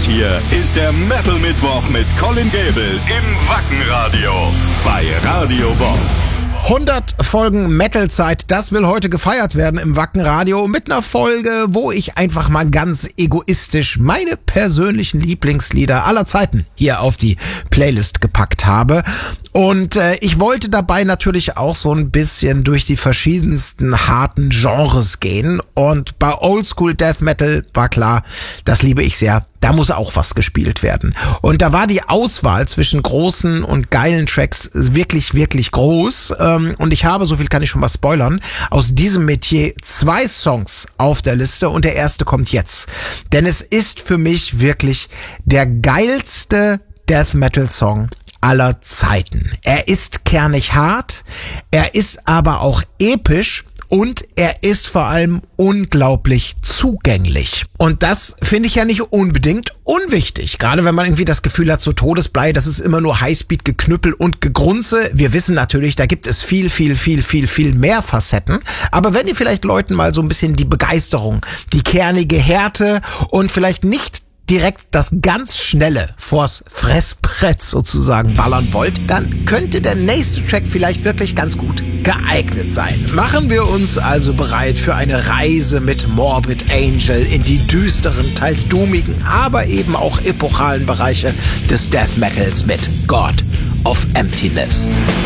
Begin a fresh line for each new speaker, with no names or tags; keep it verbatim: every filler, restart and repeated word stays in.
hier ist der Metal Mittwoch mit Colin Gable im Wackenradio bei Radio Bob.
hundert Folgen Metal-Zeit, das will heute gefeiert werden im Wackenradio mit einer Folge, wo ich einfach mal ganz egoistisch meine persönlichen Lieblingslieder aller Zeiten hier auf die Playlist gepackt habe. Und äh, ich wollte dabei natürlich auch so ein bisschen durch die verschiedensten harten Genres gehen. Und bei Oldschool Death Metal war klar, das liebe ich sehr. Da muss auch was gespielt werden. Und da war die Auswahl zwischen großen und geilen Tracks wirklich, wirklich groß. Und ich habe, so viel kann ich schon mal spoilern, aus diesem Metier zwei Songs auf der Liste. Und der erste kommt jetzt. Denn es ist für mich wirklich der geilste Death Metal Song aller Zeiten. Er ist kernig hart, er ist aber auch episch. Und er ist vor allem unglaublich zugänglich. Und das finde ich ja nicht unbedingt unwichtig. Gerade wenn man irgendwie das Gefühl hat, so Todesblei, das ist immer nur Highspeed, Geknüppel und Gegrunze. Wir wissen natürlich, da gibt es viel, viel, viel, viel, viel mehr Facetten. Aber wenn ihr vielleicht Leuten mal so ein bisschen die Begeisterung, die kernige Härte und vielleicht nicht direkt das ganz Schnelle vors Fressbrett sozusagen ballern wollt, dann könnte der nächste Track vielleicht wirklich ganz gut geeignet sein. Machen wir uns also bereit für eine Reise mit Morbid Angel in die düsteren, teils doomigen, aber eben auch epochalen Bereiche des Death Metals mit God of Emptiness.